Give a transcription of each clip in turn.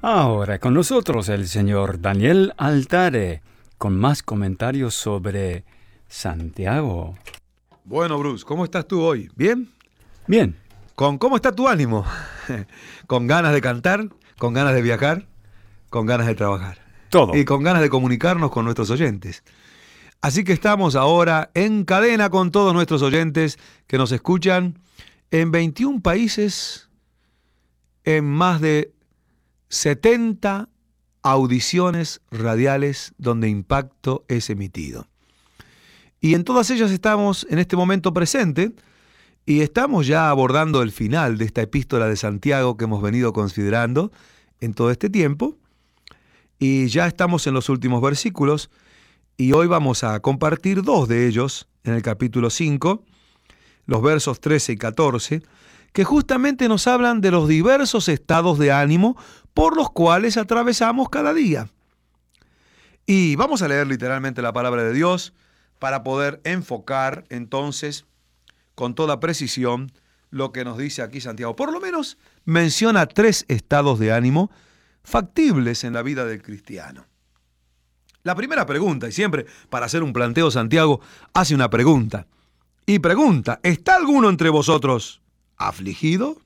Ahora con nosotros el señor Daniel Altare con más comentarios sobre Santiago. Bueno, Bruce, ¿cómo estás tú hoy? ¿Bien? Bien, ¿Cómo está tu ánimo? ¿Con ganas de cantar? ¿Con ganas de viajar? ¿Con ganas de trabajar? todo. Y con ganas de comunicarnos con nuestros oyentes. Así que estamos ahora en cadena con todos nuestros oyentes que nos escuchan en 21 países, en más de 70 audiciones radiales donde Impacto es emitido. Y en todas ellas estamos en este momento presente y estamos ya abordando el final de esta epístola de Santiago que hemos venido considerando en todo este tiempo. Y ya estamos en los últimos versículos y hoy vamos a compartir dos de ellos en el capítulo 5, los versos 13 y 14, que justamente nos hablan de los diversos estados de ánimo por los cuales atravesamos cada día. Y vamos a leer literalmente la palabra de Dios para poder enfocar entonces con toda precisión lo que nos dice aquí Santiago. Por lo menos menciona 3 estados de ánimo factibles en la vida del cristiano. La primera pregunta, y siempre para hacer un planteo Santiago hace una pregunta, y pregunta, ¿está alguno entre vosotros afligido?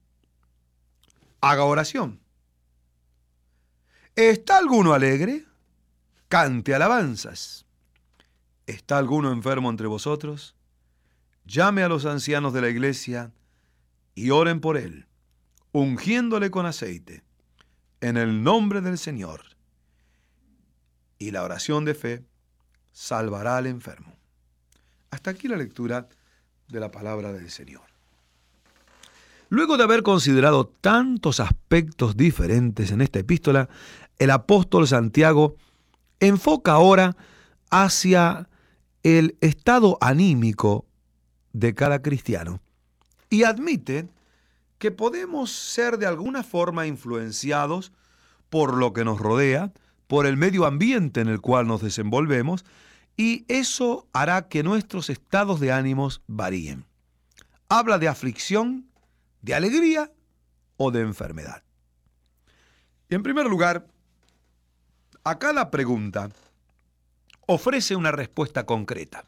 Haga oración. ¿Está alguno alegre? Cante alabanzas. ¿Está alguno enfermo entre vosotros? Llame a los ancianos de la iglesia y oren por él, ungiéndole con aceite, en el nombre del Señor. Y la oración de fe salvará al enfermo. Hasta aquí la lectura de la palabra del Señor. Luego de haber considerado tantos aspectos diferentes en esta epístola, el apóstol Santiago enfoca ahora hacia el estado anímico de cada cristiano y admite que podemos ser de alguna forma influenciados por lo que nos rodea, por el medio ambiente en el cual nos desenvolvemos, y eso hará que nuestros estados de ánimos varíen. Habla de aflicción, de alegría o de enfermedad. Y en primer lugar, a cada pregunta ofrece una respuesta concreta.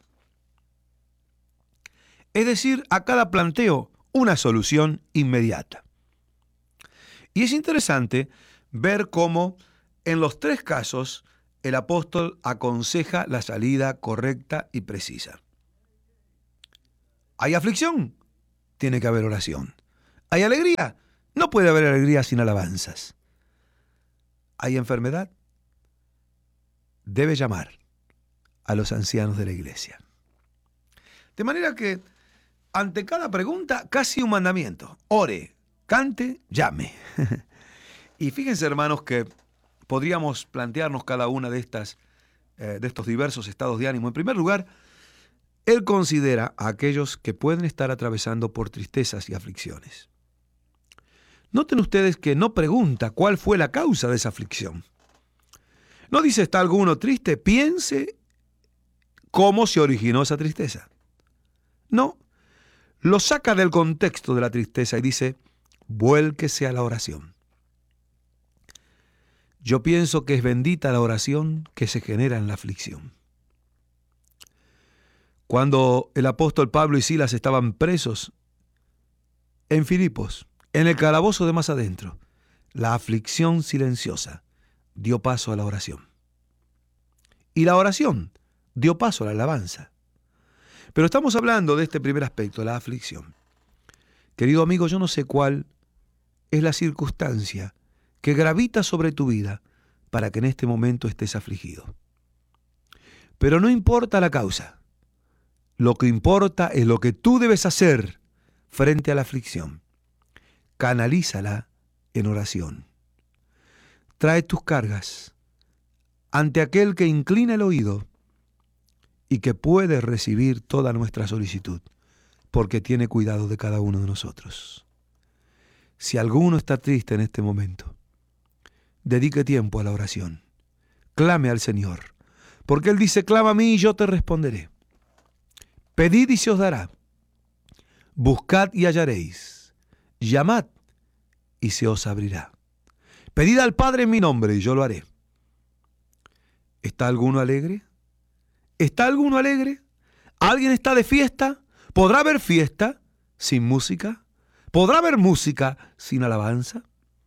Es decir, a cada planteo una solución inmediata. Y es interesante ver cómo en los 3 casos el apóstol aconseja la salida correcta y precisa. ¿Hay aflicción? Tiene que haber oración. ¿Hay alegría? No puede haber alegría sin alabanzas. ¿Hay enfermedad? Debe llamar a los ancianos de la iglesia. De manera que ante cada pregunta, casi un mandamiento. Ore, cante, llame. Y fíjense, hermanos, que podríamos plantearnos cada una de estos diversos estados de ánimo. En primer lugar, él considera a aquellos que pueden estar atravesando por tristezas y aflicciones. Noten ustedes que no pregunta cuál fue la causa de esa aflicción. No dice, ¿está alguno triste? Piense cómo se originó esa tristeza. No, lo saca del contexto de la tristeza y dice, vuélquese a la oración. Yo pienso que es bendita la oración que se genera en la aflicción. Cuando el apóstol Pablo y Silas estaban presos en Filipos, en el calabozo de más adentro, la aflicción silenciosa dio paso a la oración. Y la oración dio paso a la alabanza. Pero estamos hablando de este primer aspecto, la aflicción. Querido amigo, yo no sé cuál es la circunstancia que gravita sobre tu vida para que en este momento estés afligido. Pero no importa la causa. Lo que importa es lo que tú debes hacer frente a la aflicción. Canalízala en oración. Trae tus cargas ante aquel que inclina el oído y que puede recibir toda nuestra solicitud, porque tiene cuidado de cada uno de nosotros. Si alguno está triste en este momento, dedique tiempo a la oración. Clame al Señor, porque Él dice, clama a mí y yo te responderé. Pedid y se os dará. Buscad y hallaréis. Llamad y se os abrirá. Pedid al Padre en mi nombre y yo lo haré. ¿Está alguno alegre? ¿Está alguno alegre? ¿Alguien está de fiesta? ¿Podrá haber fiesta sin música? ¿Podrá haber música sin alabanza?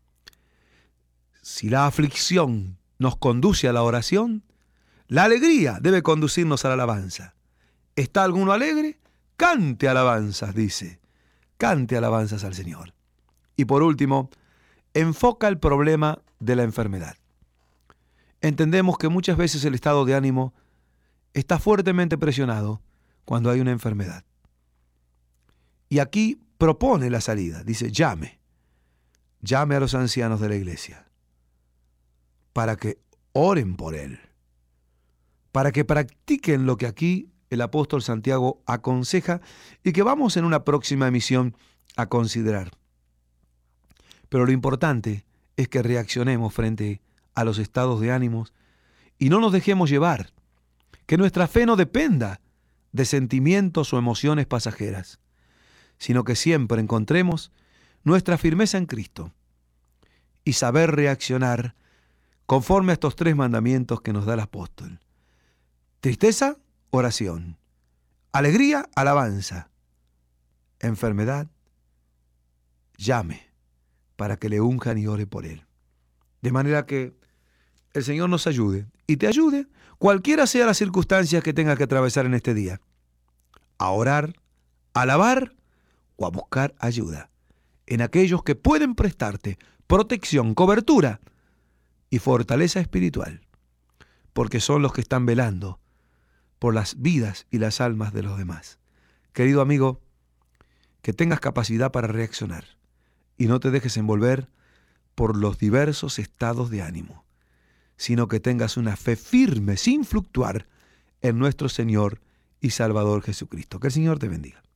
Si la aflicción nos conduce a la oración, la alegría debe conducirnos a la alabanza. ¿Está alguno alegre? Cante alabanzas, dice. Cante alabanzas al Señor. Y por último, enfoca el problema de la enfermedad. Entendemos que muchas veces el estado de ánimo está fuertemente presionado cuando hay una enfermedad. Y aquí propone la salida. Dice, llame a los ancianos de la iglesia para que oren por él, para que practiquen lo que aquí el apóstol Santiago aconseja y que vamos en una próxima emisión a considerar. Pero lo importante es que reaccionemos frente a los estados de ánimos y no nos dejemos llevar, que nuestra fe no dependa de sentimientos o emociones pasajeras, sino que siempre encontremos nuestra firmeza en Cristo y saber reaccionar conforme a estos 3 mandamientos que nos da el apóstol. Tristeza, oración. Alegría, alabanza. Enfermedad, llame para que le unjan y ore por él. De manera que el Señor nos ayude y te ayude, cualquiera sea las circunstancias que tengas que atravesar en este día, a orar, a alabar o a buscar ayuda en aquellos que pueden prestarte protección, cobertura y fortaleza espiritual, porque son los que están velando por las vidas y las almas de los demás. Querido amigo, que tengas capacidad para reaccionar y no te dejes envolver por los diversos estados de ánimo, sino que tengas una fe firme, sin fluctuar, en nuestro Señor y Salvador Jesucristo. Que el Señor te bendiga.